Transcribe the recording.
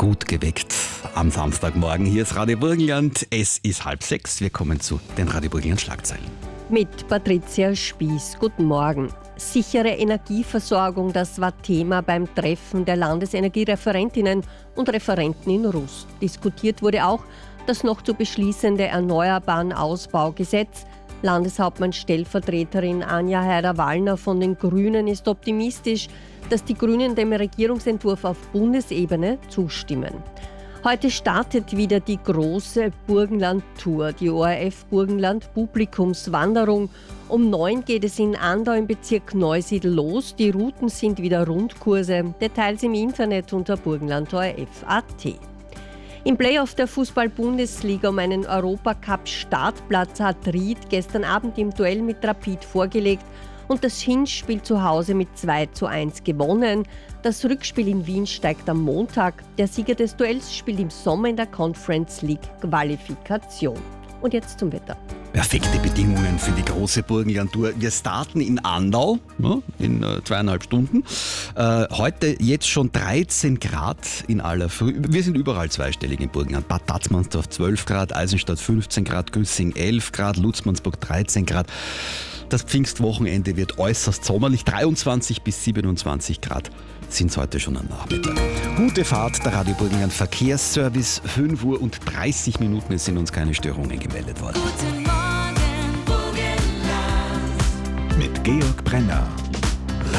Gut geweckt am Samstagmorgen. Hier ist Radio Burgenland. Es ist 5:30. Wir kommen zu den Radio Burgenland Schlagzeilen. Mit Patricia Spieß. Guten Morgen. Sichere Energieversorgung, das war Thema beim Treffen der Landesenergiereferentinnen und Referenten in Rust. Diskutiert wurde auch das noch zu beschließende Erneuerbaren-Ausbaugesetz. Landeshauptmann-Stellvertreterin Anja Heider-Wallner von den Grünen ist optimistisch, dass die Grünen dem Regierungsentwurf auf Bundesebene zustimmen. Heute startet wieder die große Burgenland-Tour, die ORF Burgenland Publikumswanderung. Um 9 geht es in Andau im Bezirk Neusiedl los. Die Routen sind wieder Rundkurse. Details im Internet unter burgenland.orf.at. Im Playoff der Fußball-Bundesliga um einen Europacup-Startplatz hat Ried gestern Abend im Duell mit Rapid vorgelegt und das Hinspiel zu Hause mit 2:1 gewonnen. Das Rückspiel in Wien steigt am Montag. Der Sieger des Duells spielt im Sommer in der Conference League Qualifikation. Und jetzt zum Wetter. Perfekte Bedingungen für die große Burgenland-Tour. Wir starten in Andau in 2,5 Stunden. Heute jetzt schon 13 Grad in aller Früh. Wir sind überall zweistellig in Burgenland. Bad Tatzmannsdorf 12 Grad, Eisenstadt 15 Grad, Güssing 11 Grad, Lutzmannsburg 13 Grad. Das Pfingstwochenende wird äußerst sommerlich. 23 bis 27 Grad sind es heute schon am Nachmittag. Gute Fahrt, der Radio Burgenland Verkehrsservice. 5:30 Uhr, es sind uns keine Störungen gemeldet worden. Guten Morgen, Burgenland. Mit Georg Brenner.